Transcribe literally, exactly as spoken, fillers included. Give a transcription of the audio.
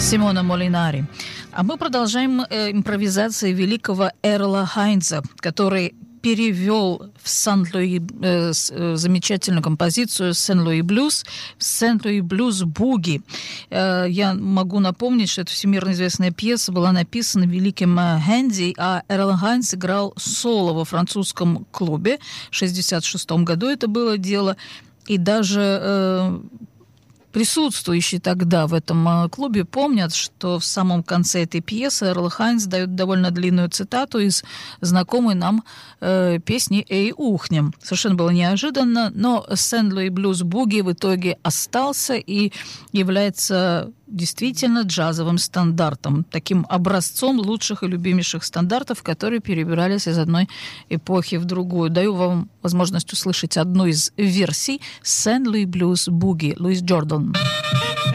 Симона Молинари. А мы продолжаем э, импровизации великого Эрла Хайнза, который перевел в Сент-Луи э, э, замечательную композицию «Сент-Луи блюз» в «Сент-Луи блюз буги». Э, я могу напомнить, что эта всемирно известная пьеса была написана великим э, Хэнди, а Эрл Хайнз играл соло во французском клубе. В шестьдесят шестом году это было дело. И даже э, присутствующие тогда в этом клубе помнят, что в самом конце этой пьесы Эрл Хайнз дает довольно длинную цитату из знакомой нам э, песни «Эй, ухнем». Совершенно было неожиданно, но «Сент-Луи блюз буги» в итоге остался и является действительно джазовым стандартом, таким образцом лучших и любимейших стандартов, которые перебирались из одной эпохи в другую. Даю вам возможность услышать одну из версий «Сент-Луи блюз буги» Луис Джордан.